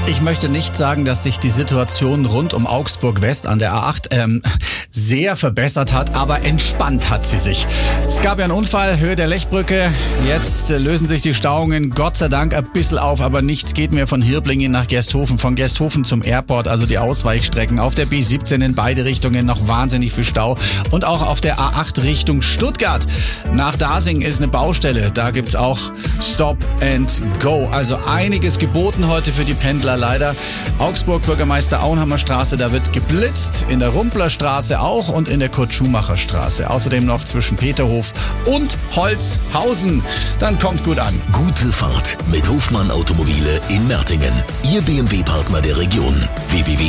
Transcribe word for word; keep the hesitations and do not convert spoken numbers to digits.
Ich möchte nicht sagen, dass sich die Situation rund um Augsburg West an der A acht ähm, sehr verbessert hat, aber entspannt hat sie sich. Es gab ja einen Unfall, Höhe der Lechbrücke. Jetzt äh, lösen sich die Stauungen Gott sei Dank ein bisschen auf, aber nichts geht mehr von Hirblingen nach Gersthofen, von Gersthofen zum Airport, also die Ausweichstrecken. Auf der B siebzehn in beide Richtungen noch wahnsinnig viel Stau und auch auf der A acht Richtung Stuttgart. Nach Dasing ist eine Baustelle, da gibt's auch Stop and Go. Also einiges geboten heute für die Pendler. Leider. Augsburg, Bürgermeister Auenhammer Straße, da wird geblitzt, in der Rumpler Straße auch und in der Kurt-Schumacher Straße. Außerdem noch zwischen Peterhof und Holzhausen. Dann kommt gut an. Gute Fahrt mit Hofmann Automobile in Mertingen. Ihr B M W-Partner der Region. w w w